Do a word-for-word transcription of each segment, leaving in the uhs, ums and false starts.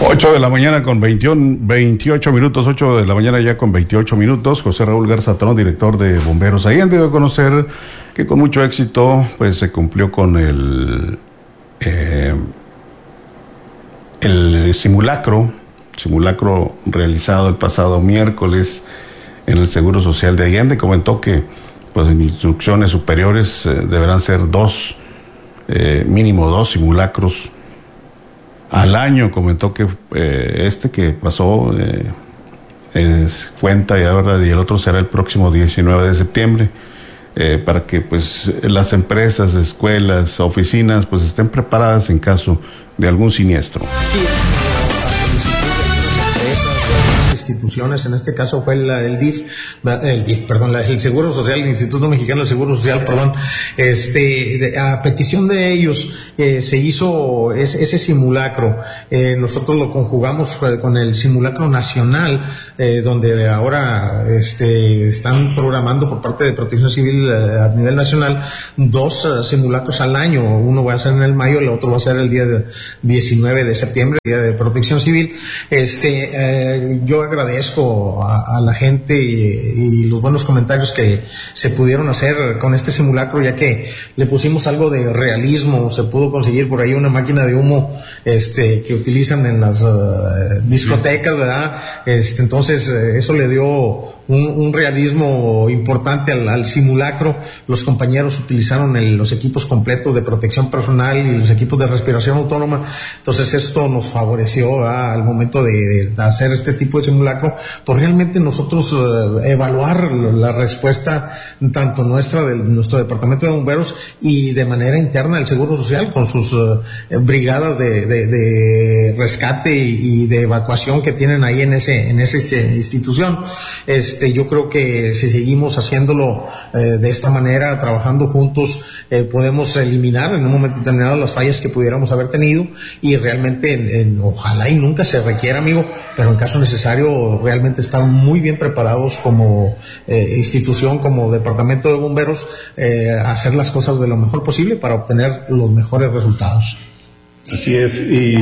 ocho de la mañana con veintiuno, veintiocho minutos, ocho de la mañana ya con veintiocho minutos. José Raúl Garzatón, director de Bomberos Allende, dio a conocer que con mucho éxito pues se cumplió con el eh, el simulacro, simulacro realizado el pasado miércoles en el Seguro Social de Allende. Comentó que pues en instrucciones superiores eh, deberán ser dos, eh, mínimo dos simulacros al año. Comentó que eh, este que pasó eh, es cuenta ya, ¿verdad? Y el otro será el próximo diecinueve de septiembre, eh, para que pues las empresas, escuelas, oficinas pues estén preparadas en caso de algún siniestro. Sí. Instituciones, en este caso fue la, el D I F, el D I F, perdón, la, el Seguro Social, el Instituto Mexicano del Seguro Social, perdón, este, de, a petición de ellos eh, se hizo es, ese simulacro. Eh, nosotros lo conjugamos con el simulacro nacional, eh, donde ahora este, están programando por parte de Protección Civil eh, a nivel nacional dos uh, simulacros al año. Uno va a ser en el mayo, el otro va a ser el día de diecinueve de septiembre, el día de Protección Civil. Este, eh, yo agradezco a, a la gente y, y los buenos comentarios que se pudieron hacer con este simulacro, ya que le pusimos algo de realismo. Se pudo conseguir por ahí una máquina de humo este, que utilizan en las uh, discotecas, ¿verdad? Este, entonces eh, eso le dio Un, un realismo importante al, al simulacro. Los compañeros utilizaron el, los equipos completos de protección personal y los equipos de respiración autónoma. Entonces esto nos favoreció ¿verdad? Al momento de, de hacer este tipo de simulacro, pues realmente nosotros uh, evaluar la respuesta tanto nuestra, de nuestro departamento de bomberos y de manera interna del Seguro Social con sus uh, brigadas de, de, de rescate y, y de evacuación que tienen ahí en ese en esa institución. Este, Este, yo creo que si seguimos haciéndolo eh, de esta manera, trabajando juntos, eh, podemos eliminar en un momento determinado las fallas que pudiéramos haber tenido y realmente, en, en, ojalá y nunca se requiera, amigo, pero en caso necesario, realmente estar muy bien preparados como eh, institución, como departamento de bomberos, eh, a hacer las cosas de lo mejor posible para obtener los mejores resultados. Así es, y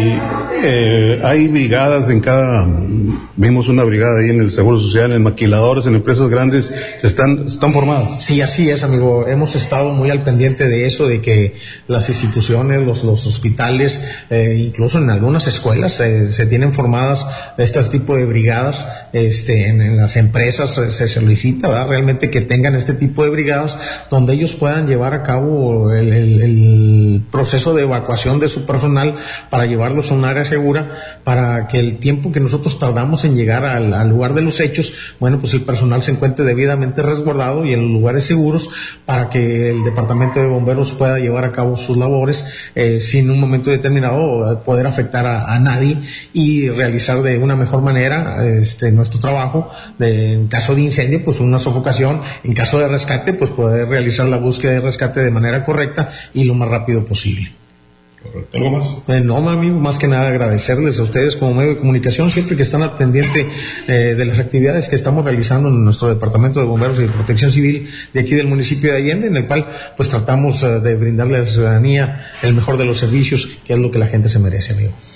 eh, hay brigadas en cada, vimos una brigada ahí en el Seguro Social, en maquiladores, en empresas grandes, están, están formadas. Sí, así es, amigo, hemos estado muy al pendiente de eso, de que las instituciones, los, los hospitales, eh, incluso en algunas escuelas eh, se tienen formadas este tipo de brigadas, este, en, en las empresas eh, se solicita, ¿verdad? Realmente que tengan este tipo de brigadas donde ellos puedan llevar a cabo el, el, el proceso de evacuación de su personal para llevarlos a un área segura, para que el tiempo que nosotros tardamos en llegar al, al lugar de los hechos, bueno, pues el personal se encuentre debidamente resguardado y en los lugares seguros para que el departamento de bomberos pueda llevar a cabo sus labores eh, sin un momento determinado poder afectar a, a nadie y realizar de una mejor manera este, nuestro trabajo. De, en caso de incendio, pues una sofocación; en caso de rescate, pues poder realizar la búsqueda de rescate de manera correcta y lo más rápido posible. Correcto. ¿Algo más? Eh, no, amigo, más que nada agradecerles a ustedes como medio de comunicación, siempre que están al pendiente eh, de las actividades que estamos realizando en nuestro Departamento de Bomberos y de Protección Civil de aquí del municipio de Allende, en el cual pues tratamos eh, de brindarle a la ciudadanía el mejor de los servicios, que es lo que la gente se merece, amigo.